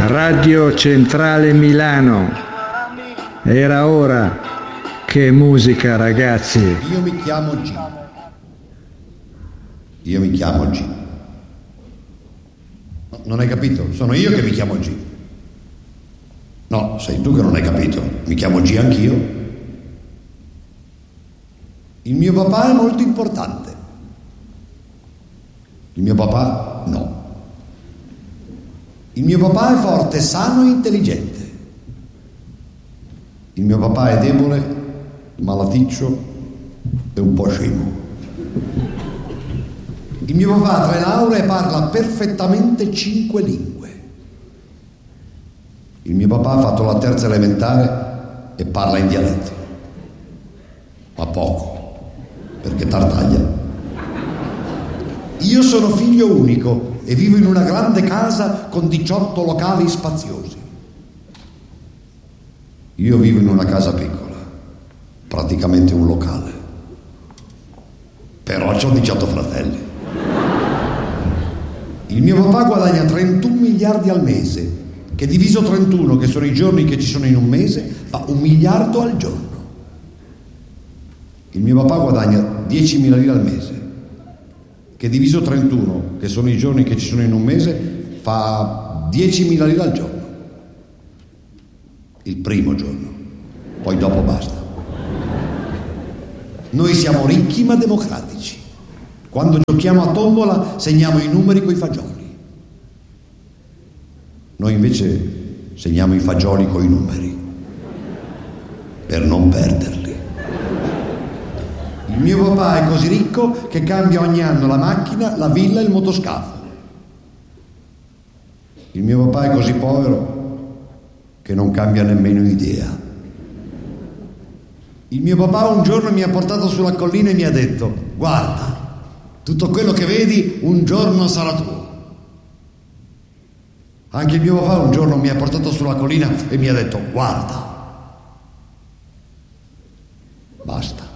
Radio Centrale Milano. Era ora. Che musica, ragazzi. Io mi chiamo G. Io mi chiamo G. No, non hai capito? Sono io che mi chiamo G. No, sei tu che non hai capito. Mi chiamo G anch'io. Il mio papà è molto importante. Il mio papà no. Il mio papà è forte, sano e intelligente. Il mio papà è debole, malaticcio e un po' scemo. Il mio papà ha 3 lauree e parla perfettamente 5 lingue. Il mio papà ha fatto la terza elementare e parla in dialetto. Ma poco, perché tartaglia. Io sono figlio unico e vivo in una grande casa con 18 locali spaziosi. Io vivo in una casa piccola, praticamente un locale. Però ho 18 fratelli. Il mio papà guadagna 31 miliardi al mese, che diviso 31, che sono i giorni che ci sono in un mese, fa 1 miliardo al giorno. Il mio papà guadagna 10.000 lire al mese, che diviso 31, che sono i giorni che ci sono in un mese, fa 10.000 lire al giorno. Il primo giorno, poi dopo basta. Noi siamo ricchi ma democratici. Quando giochiamo a tombola segniamo i numeri coi fagioli. Noi invece segniamo i fagioli coi numeri, per non perderli. Il mio papà è così ricco che cambia ogni anno la macchina, la villa e il motoscafo. Il mio papà è così povero che non cambia nemmeno idea. Il mio papà un giorno mi ha portato sulla collina e mi ha detto: guarda, tutto quello che vedi un giorno sarà tuo. Anche il mio papà un giorno mi ha portato sulla collina e mi ha detto: guarda, basta.